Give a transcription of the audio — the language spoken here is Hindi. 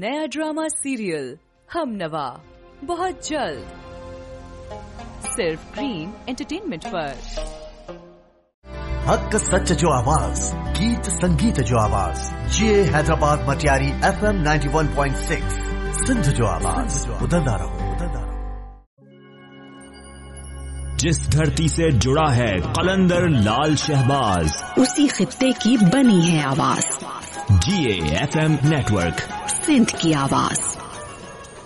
नया ड्रामा सीरियल हमनवा बहुत जल्द सिर्फ ग्रीन एंटरटेनमेंट पर। हक सच जो आवाज, गीत संगीत जो आवाज, ये हैदराबाद मटियारी FM 91.6 सिंध जो आवाज, उदंदा रहो। जिस धरती से जुड़ा है कलंदर लाल शहबाज, उसी खित्ते की बनी है आवाज। GA FM नेटवर्क, सिंध की आवाज।